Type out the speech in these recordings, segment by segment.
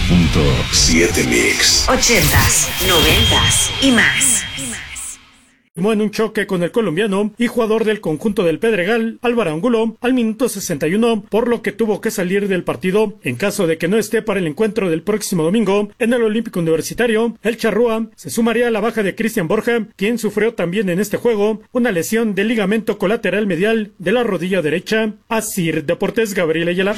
98.7 Mix. 80s, 90s y más. En un choque con el colombiano y jugador del conjunto del Pedregal, Álvaro Angulo, al minuto 61, por lo que tuvo que salir del partido. En caso de que no esté para el encuentro del próximo domingo en el Olímpico Universitario, el Charrúa se sumaría a la baja de Cristian Borja, quien sufrió también en este juego una lesión del ligamento colateral medial de la rodilla derecha. Asir Deportes, Gabriel Ayala.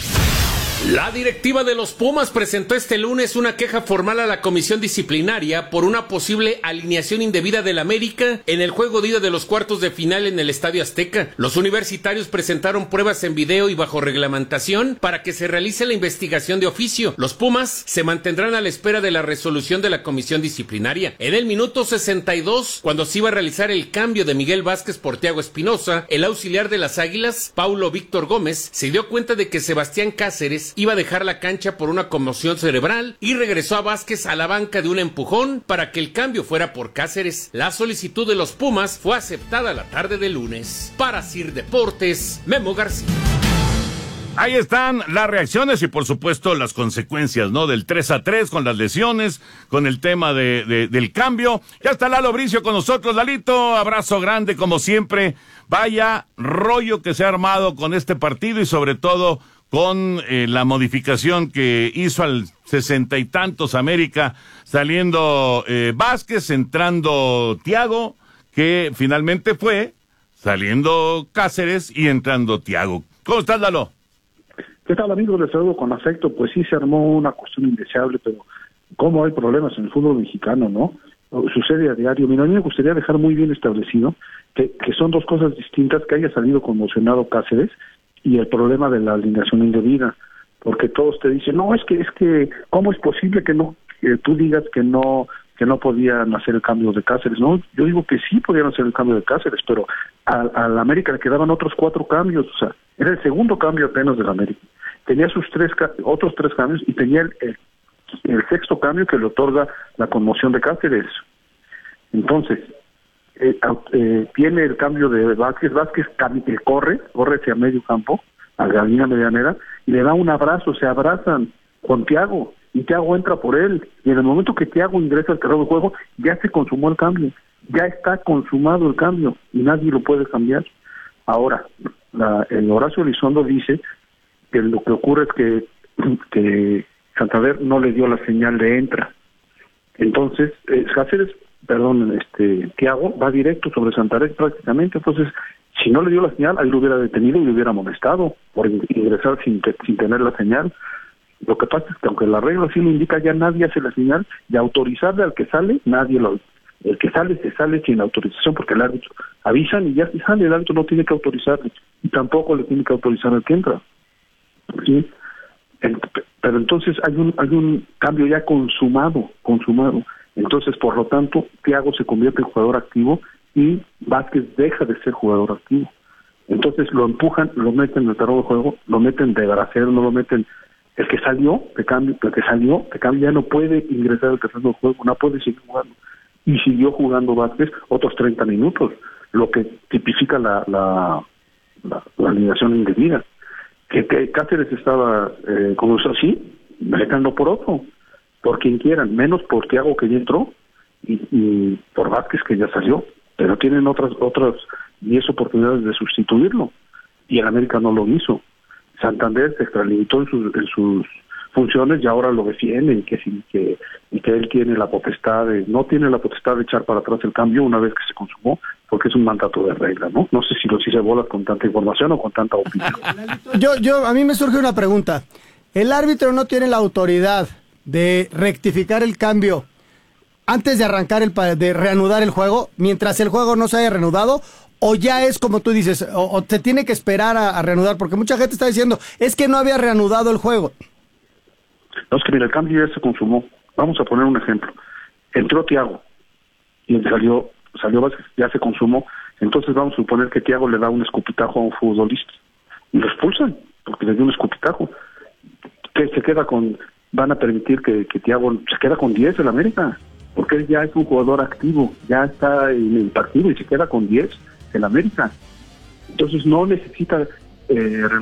La directiva de los Pumas presentó este lunes una queja formal a la comisión disciplinaria por una posible alineación indebida del América en el juego de ida de los cuartos de final en el Estadio Azteca. Los universitarios presentaron pruebas en video y bajo reglamentación para que se realice la investigación de oficio. Los Pumas se mantendrán a la espera de la resolución de la comisión disciplinaria. En el minuto 62, cuando se iba a realizar el cambio de Miguel Vázquez por Thiago Espinosa, el auxiliar de las Águilas, Paulo Víctor Gómez, se dio cuenta de que Sebastián Cáceres iba a dejar la cancha por una conmoción cerebral y regresó a Vázquez a la banca de un empujón para que el cambio fuera por Cáceres. La solicitud de los Pumas fue aceptada la tarde del lunes. Para Sir Deportes, Memo García. Ahí están las reacciones y por supuesto las consecuencias, ¿no? Del 3-3 con las lesiones, con el tema del cambio. Ya está Lalo Bricio con nosotros. Lalito, abrazo grande como siempre. Vaya rollo que se ha armado con este partido y sobre todo con la modificación que hizo al 60 y tantos América, saliendo Vázquez, entrando Thiago, que finalmente fue saliendo Cáceres y entrando Thiago. ¿Cómo estás, Lalo? ¿Qué tal, amigos? Les saludo con afecto. Pues sí, se armó una cuestión indeseable, pero cómo hay problemas en el fútbol mexicano, ¿no? Sucede a diario. Mira, a mí me gustaría dejar muy bien establecido que son dos cosas distintas, que haya salido conmocionado Cáceres y el problema de la alineación indebida, porque todos te dicen, no, es que, ¿cómo es posible que tú digas que no podían hacer el cambio de Cáceres? No, yo digo que sí podían hacer el cambio de Cáceres, pero a la América le quedaban otros 4 cambios, o sea, era el segundo cambio apenas de la América. Tenía sus otros 3 cambios y tenía el sexto cambio que le otorga la conmoción de Cáceres. Entonces, tiene el cambio de Vázquez corre hacia medio campo, a la línea medianera, y le da un abrazo, se abrazan con Thiago, y Thiago entra por él, y en el momento que Thiago ingresa al terreno de juego, ya se consumó el cambio, ya está consumado el cambio, y nadie lo puede cambiar. Ahora, el Horacio Elizondo dice que lo que ocurre es que Santander no le dio la señal de entra. Entonces, Thiago va directo sobre Santander prácticamente. Entonces, si no le dio la señal, ahí lo hubiera detenido y lo hubiera amonestado por ingresar sin tener la señal. Lo que pasa es que aunque la regla sí lo indica, ya nadie hace la señal de autorizarle al que sale, el que sale se sale sin autorización porque el árbitro avisan y ya se sale, el árbitro no tiene que autorizarle y tampoco le tiene que autorizar al que entra. ¿Sí? Pero entonces hay un cambio ya consumado. Entonces, por lo tanto, Thiago se convierte en jugador activo y Vázquez deja de ser jugador activo. Entonces lo empujan, lo meten en el terreno de juego, lo meten de bracero, no lo meten. El que salió de cambio ya no puede ingresar al terreno de juego, no puede seguir jugando. Y siguió jugando Vázquez otros 30 minutos, lo que tipifica la alineación indebida. Que Cáceres estaba, como eso así, dejando por otro, por quien quieran, menos por Thiago que ya entró y por Vázquez que ya salió, pero tienen otras 10 oportunidades de sustituirlo y el América no lo hizo. Santander se extralimitó en sus funciones y ahora lo defienden que él tiene la potestad no tiene la potestad de echar para atrás el cambio una vez que se consumó, porque es un mandato de regla, ¿no? No sé si los hice bolas con tanta información o con tanta opinión. A mí me surge una pregunta. ¿El árbitro no tiene la autoridad de rectificar el cambio antes de arrancar de reanudar el juego, mientras el juego no se haya reanudado? ¿O ya es como tú dices, o se tiene que esperar a reanudar? Porque mucha gente está diciendo, es que no había reanudado el juego. No, es que mira, el cambio ya se consumó. Vamos a poner un ejemplo. Entró Thiago y salió Vázquez, ya se consumó. Entonces vamos a suponer que Thiago le da un escupitajo a un futbolista y lo expulsan porque le dio un escupitajo. Que se queda van a permitir que Thiago se queda con 10 en América, porque él ya es un jugador activo, ya está en el partido y se queda con 10 en América. Entonces no necesita